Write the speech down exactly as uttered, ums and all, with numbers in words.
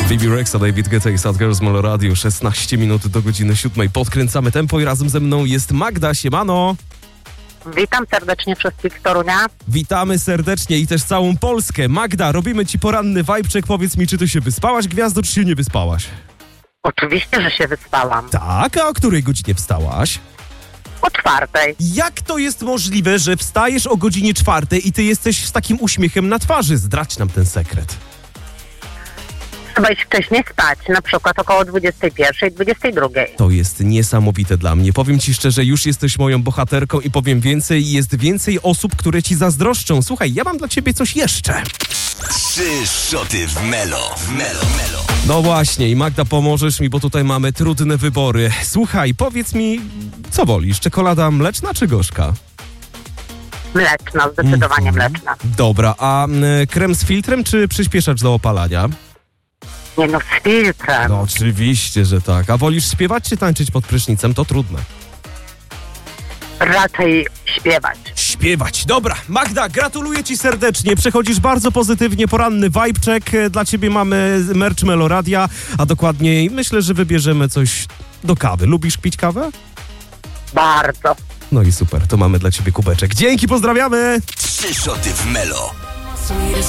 Bibi Rexha, David Guetta i Sad Girls Molo Radio. szesnaście minut do godziny siódmej. Podkręcamy tempo i razem ze mną jest Magda. Siemano. Witam serdecznie wszystkich z Torunia. Witamy serdecznie i też całą Polskę. Magda, robimy ci poranny vibe'czek. Powiedz mi, czy ty się wyspałaś, gwiazdo, czy się nie wyspałaś? Oczywiście, że się wyspałam. Tak, a o której godzinie wstałaś? O czwartej. Jak to jest możliwe, że wstajesz o godzinie czwartej i ty jesteś z takim uśmiechem na twarzy? Zdradź nam ten sekret. Trzeba iść wcześniej spać, na przykład około dwudziestej pierwszej, dwudziestej drugiej. To jest niesamowite dla mnie. Powiem ci szczerze, już jesteś moją bohaterką i powiem więcej, jest więcej osób, które ci zazdroszczą. Słuchaj, ja mam dla ciebie coś jeszcze. Trzy szoty w Melo, w Melo, Melo. No właśnie i Magda, pomożesz mi, bo tutaj mamy trudne wybory. Słuchaj, powiedz mi, co wolisz, czekolada mleczna czy gorzka? Mleczna, zdecydowanie Mhm. mleczna. Dobra, a y, krem z filtrem czy przyspieszacz do opalania? Nie no, z filtrem. No oczywiście, że tak. A wolisz śpiewać czy tańczyć pod prysznicem? To trudne. Raczej śpiewać. Śpiewać. Dobra, Magda, gratuluję ci serdecznie. Przechodzisz bardzo pozytywnie, poranny vibe'czek. Dla ciebie mamy merch Melo Radia, a dokładniej myślę, że wybierzemy coś do kawy. Lubisz pić kawę? Bardzo. No i super, to mamy dla ciebie kubeczek. Dzięki, pozdrawiamy! Trzy szoty w Melo. Sweetest